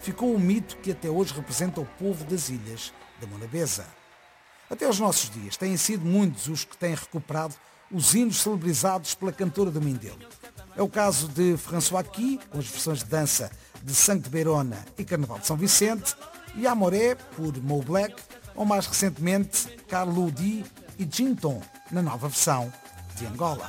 ficou o mito que até hoje representa o povo das ilhas da Morabeza. Até aos nossos dias têm sido muitos os que têm recuperado os hinos celebrizados pela cantora do Mindelo. É o caso de François Qui, com as versões de dança de Sangue de Beirona e Carnaval de São Vicente, e Amoré, por Mo Black, ou mais recentemente Carlo Di e Jinton, na nova versão de Angola.